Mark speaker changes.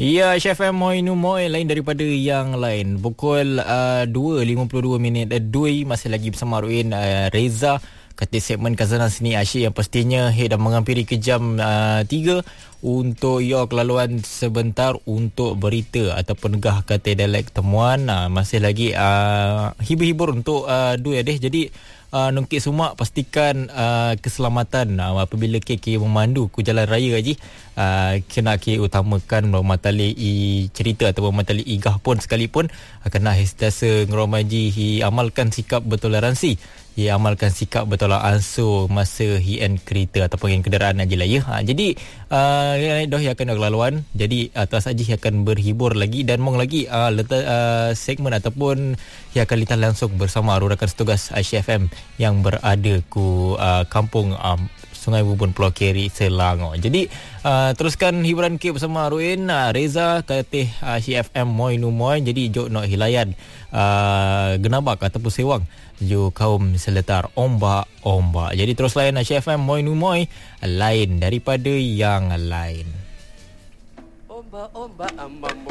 Speaker 1: Ya, Chef M Moi Numoy lain daripada yang lain. Pukul 2.52 minit. Dui masih lagi bersama Ruin Reza. Kata segmen Khazanah Seni Asyik yang pastinya dah menghampiri ke jam 3 untuk your kelaluan sebentar untuk berita ataupun negah kata dialek temuan. Masih lagi hibur-hibur untuk Dui Adeh. Jadi Nongkit Sumak pastikan keselamatan apabila KK memandu ke jalan raya haji. Kena KK utamakan matali cerita atau matali igah pun sekalipun kena sentiasa ngeromaji amalkan sikap bertoleransi. Ia amalkan sikap bertolak ansur masa hien kereta ataupun yang kenderaan aja lah ya. Jadi dah akan laluan. Jadi atas aja akan berhibur lagi dan mong lagi segmen ataupun yang akan lihat langsung bersama rakan setugas Aisyah FM yang berada ku kampung Sungai Bubun Pulau Keri Selangor. Jadi teruskan hiburan ke bersama Ruin Reza kata Aisyah FM Moi Numoy. Jadi jok nak hilayan genabak ataupun sewang ju kaum seletar ombak-ombak. Jadi terus layan Aisyah FM Moi Numoy lain daripada yang lain.
Speaker 2: Ombak-ombak amamu